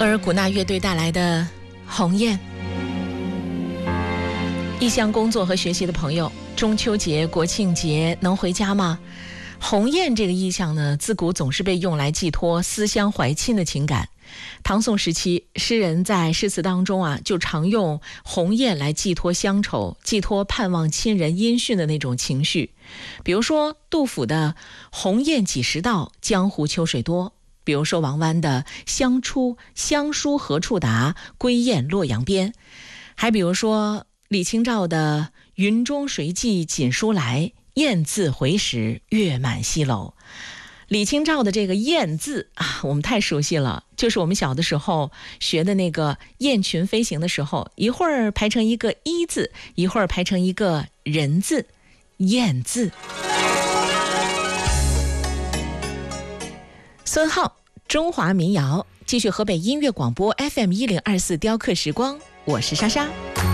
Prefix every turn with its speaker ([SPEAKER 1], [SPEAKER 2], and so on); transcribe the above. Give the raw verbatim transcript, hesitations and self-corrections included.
[SPEAKER 1] 额尔古纳乐队带来的《鸿雁》。异乡工作和学习的朋友，中秋节、国庆节能回家吗？鸿雁这个意象呢，自古总是被用来寄托思乡怀亲的情感。唐宋时期，诗人在诗词当中啊，就常用鸿雁来寄托乡愁，寄托盼望亲人音讯的那种情绪。比如说杜甫的“鸿雁几时到，江湖秋水多”，比如说王湾的“乡出乡书何处达，归雁洛阳边”，还比如说李清照的“云中谁寄锦书来，雁字回时月满西楼”。李清照的这个雁字啊，我们太熟悉了，就是我们小的时候学的那个雁群飞行的时候，一会儿排成一个一字，一会儿排成一个人字，雁字。孙浩，中华民谣，继续河北音乐广播 F M 一零二四雕刻时光，我是莎莎。